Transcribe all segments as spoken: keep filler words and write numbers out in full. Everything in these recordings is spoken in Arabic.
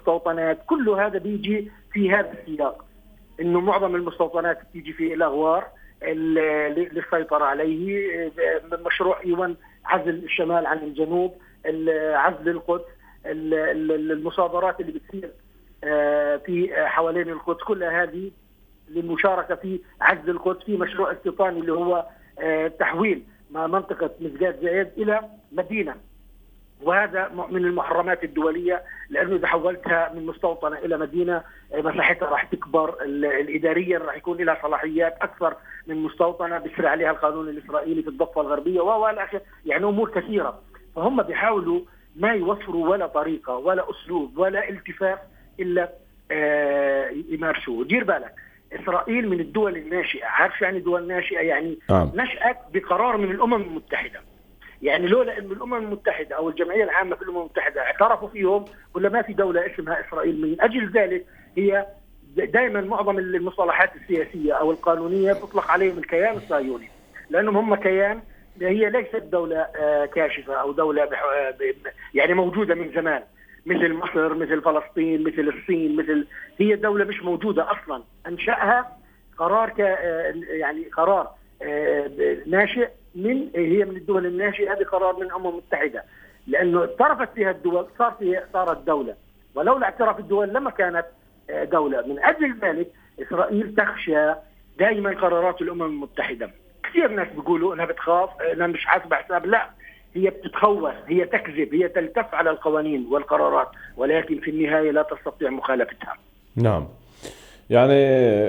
المستوطنات، كل هذا بيجي في هذا السياق، انه معظم المستوطنات بتيجي في الاغوار للسيطره عليه. مشروع ايوان عزل الشمال عن الجنوب، عزل القدس، المصادرات اللي بتصير في حوالين القدس، كل هذه للمشاركه في عزل القدس. في مشروع استيطاني اللي هو تحويل منطقه مسجد زايد الى مدينه، وهذا من المحرمات الدوليه، لانه اذا حولتها من مستوطنه الى مدينه مساحتها راح تكبر، الاداريا راح يكون لها صلاحيات اكثر من مستوطنه، بيشرع عليها القانون الاسرائيلي في الضفه الغربيه والى اخره، يعني امور كثيره. فهم بيحاولوا ما يوفروا ولا طريقه ولا اسلوب ولا التفاف الا آه يمارسوه. دير بالك، اسرائيل من الدول الناشئه، عارف يعني دول ناشئه؟ يعني آه. نشأت بقرار من الامم المتحده. يعني لولا انه الامم المتحده او الجمعيه العامه في الامم المتحده اعترفوا فيهم ولا ما في دوله اسمها اسرائيل. من اجل ذلك هي دائما معظم المصطلحات السياسيه او القانونيه تطلق عليهم الكيان الصهيوني، لانهم هم كيان، هي ليست دوله كاشفه او دوله يعني موجوده من زمان مثل مصر، مثل فلسطين، مثل الصين، مثل هي دوله مش موجوده اصلا، انشاها قرار ك يعني قرار ناشئ من هي من الدول الناشئه بقرار من الامم المتحده، لانه اعترفت فيها الدول صار فيها صارت دوله، ولولا اعتراف الدول لما كانت دوله. من اجل ذلك اسرائيل تخشى دائما قرارات الامم المتحده. كثير ناس بيقولوا انها بتخاف، انها مش حاسبه حساب، لا، هي بتتخوف، هي تكذب، هي تلتف على القوانين والقرارات، ولكن في النهايه لا تستطيع مخالفتها. نعم، يعني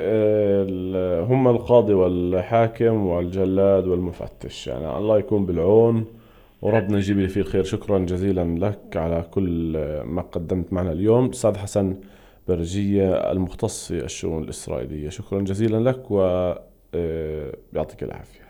هم القاضي والحاكم والجلاد والمفتش، يعني الله يكون بالعون وربنا يجيب لي فيه الخير. شكرا جزيلا لك على كل ما قدمت معنا اليوم، أستاذ حسن برجية المختص في الشؤون الإسرائيلية. شكرا جزيلا لك ويعطيك العافية.